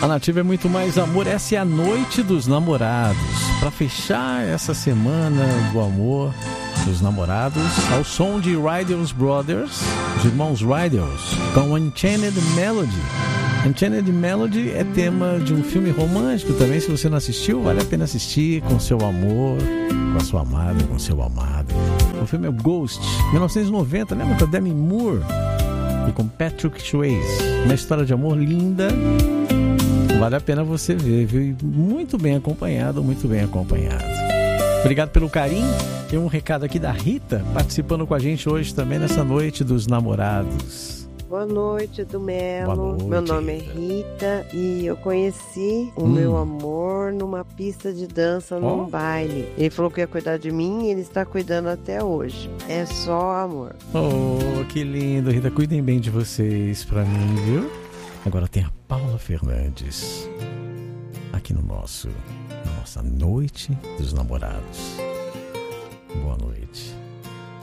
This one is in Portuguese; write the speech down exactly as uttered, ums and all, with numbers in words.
A Nativa é muito mais amor. Essa é a noite dos namorados. Para fechar essa semana do amor dos namorados, ao som de Riders Brothers, os irmãos Riders, com Enchanted Melody. Enchanted Melody é tema de um filme romântico também. Se você não assistiu, vale a pena assistir com seu amor, com a sua amada, com seu amado. O filme é Ghost, mil novecentos e noventa, lembra com a Demi Moore e com Patrick Swayze. Uma história de amor linda. Vale a pena você ver, viu? E muito bem acompanhado, muito bem acompanhado. Obrigado pelo carinho. Tem um recado aqui da Rita, participando com a gente hoje também nessa noite dos namorados. Boa noite, do Melo. Boa noite, meu nome Rita. é Rita e eu conheci o hum. meu amor numa pista de dança, num oh. baile. Ele falou que ia cuidar de mim e ele está cuidando até hoje. É só amor. Oh, que lindo, Rita. Cuidem bem de vocês pra mim, viu? Agora tem a Paula Fernandes aqui no nosso, na nossa noite dos namorados.